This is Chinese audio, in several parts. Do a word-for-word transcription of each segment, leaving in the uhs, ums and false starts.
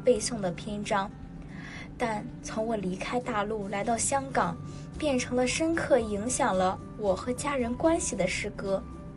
背诵的篇章，但从我离开大陆来到香港，变成了深刻影响了我和家人关系的诗歌。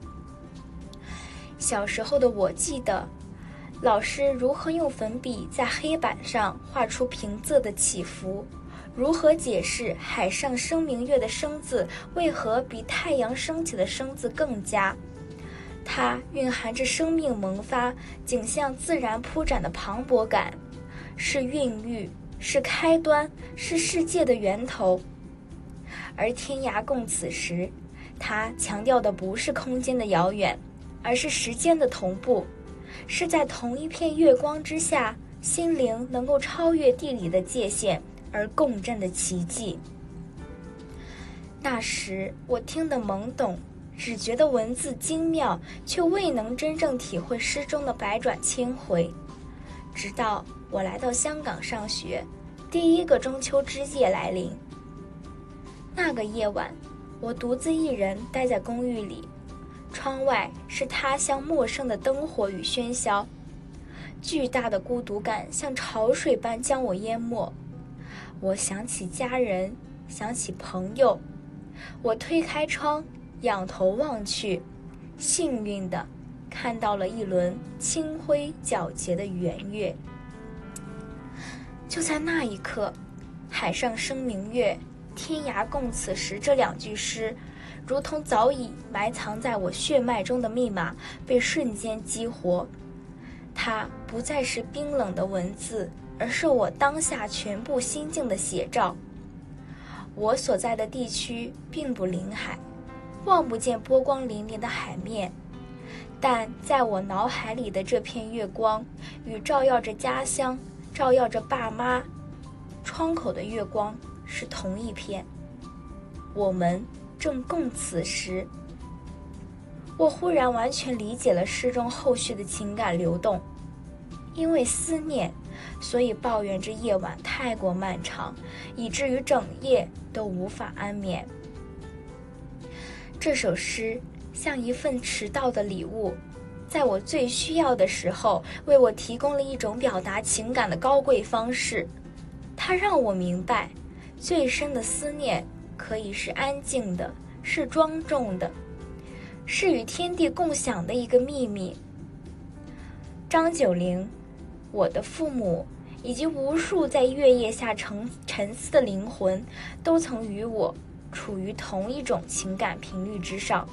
小时候的我记得，老师如何用粉笔在黑板上画出平仄的起伏，如何解释海上生明月的生字为何比太阳升起的生字更佳。它蕴含着生命萌发、景象自然铺展的磅礴感，是孕育，是开端，是世界的源头。而天涯共此时，它强调的不是空间的遥远，而是时间的同步，是在同一片月光之下，心灵能够超越地理的界限而共振的奇迹。那时我听得懵懂，只觉得文字精妙，却未能真正体会诗中的百转千回。直到我来到香港上学，第一个中秋之夜来临。那个夜晚，我独自一人待在公寓里，窗外是他乡陌生的灯火与喧嚣，巨大的孤独感像潮水般将我淹没。我想起家人，想起朋友，我推开窗，仰头望去，幸运地看到了一轮清辉皎洁的圆月。就在那一刻，海上生明月，天涯共此时这两句诗，如同早已埋藏在我血脉中的密码，被瞬间激活。它不再是冰冷的文字，而是我当下全部心境的写照。我所在的地区并不临海，望不见波光粼粼的海面，但在我脑海里的这片月光，与照耀着家乡、照耀着爸妈窗口的月光是同一片。我们正共此时。我忽然完全理解了诗中后续的情感流动。因为思念，所以抱怨这夜晚太过漫长，以至于整夜都无法安眠。这首诗像一份迟到的礼物，在我最需要的时候，为我提供了一种表达情感的高贵方式。它让我明白，最深的思念可以是安静的，是庄重的，是与天地共享的一个秘密。张九龄，我的父母，以及无数在月夜下沉沉思的灵魂，都曾与我处于同一种情感频率之上。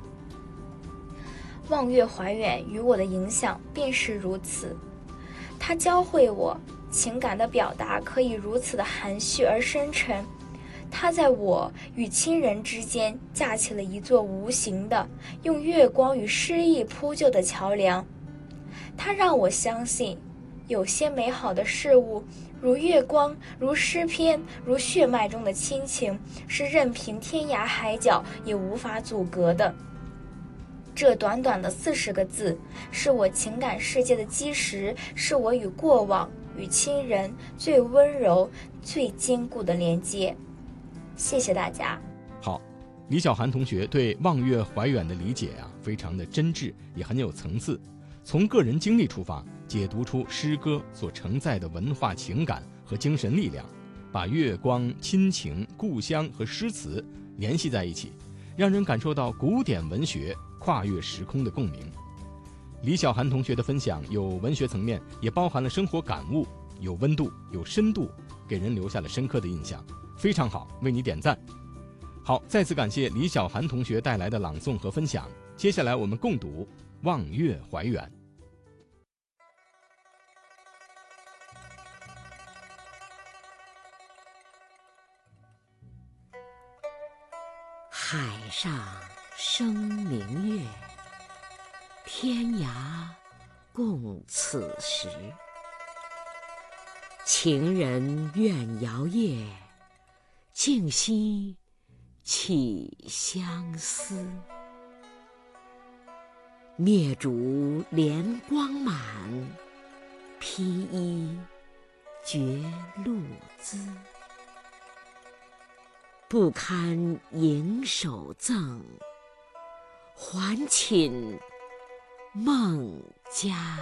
望月怀远与我的影响便是如此，它教会我情感的表达可以如此的含蓄而深沉。它在我与亲人之间架起了一座无形的用月光与诗意铺就的桥梁。它让我相信，有些美好的事物，如月光，如诗篇，如血脉中的亲情，是任凭天涯海角也无法阻隔的。这短短的四十个字，是我情感世界的基石，是我与过往、与亲人最温柔、最坚固的连接。谢谢大家。 好，李小涵同学对望月怀远的理解啊，非常的真挚，也很有层次。从个人经历出发，解读出诗歌所承载的文化情感和精神力量，把月光、亲情、故乡和诗词联系在一起，让人感受到古典文学跨越时空的共鸣。李小涵同学的分享有文学层面，也包含了生活感悟，有温度，有深度，给人留下了深刻的印象，非常好，为你点赞。好，再次感谢李小涵同学带来的朗诵和分享。接下来我们共读《望月怀远》。 海上生明月，天涯共此时。情人怨遥夜，竟夕起相思。灭烛怜光满，披衣觉露滋。不堪盈手赠，还寝梦家。